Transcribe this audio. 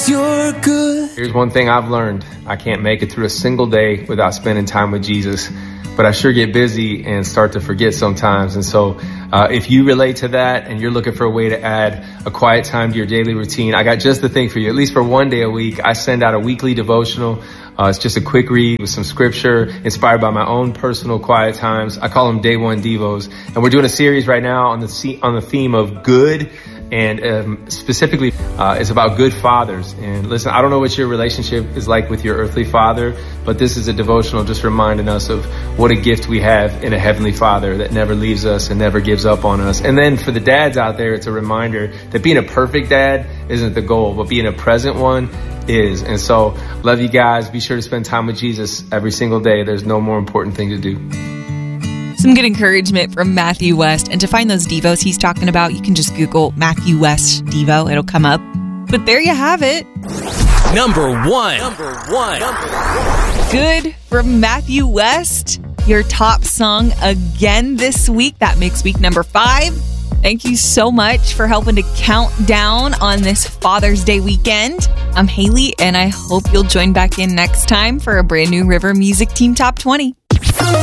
'cause you're good. Here's one thing I've learned. I can't make it through a single day without spending time with Jesus. But I sure get busy and start to forget sometimes. And so if you relate to that and you're looking for a way to add a quiet time to your daily routine, I got just the thing for you. At least for one day a week, I send out a weekly devotional. It's just a quick read with some scripture inspired by my own personal quiet times. I call them Day One Devos. And we're doing a series right now on the theme of good. And specifically, it's about good fathers. And listen, I don't know what your relationship is like with your earthly father, but this is a devotional just reminding us of what a gift we have in a heavenly father that never leaves us and never gives up on us. And then for the dads out there, it's a reminder that being a perfect dad isn't the goal, but being a present one is. And so, love you guys. Be sure to spend time with Jesus every single day. There's no more important thing to do. Some good encouragement from Matthew West. And to find those devos he's talking about, you can just Google Matthew West Devo. It'll come up. But there you have it. Number one. Good from Matthew West. Your top song again this week. That makes week number 5. Thank you so much for helping to count down on this Father's Day weekend. I'm Haley, and I hope you'll join back in next time for a brand new River Music Team Top 20.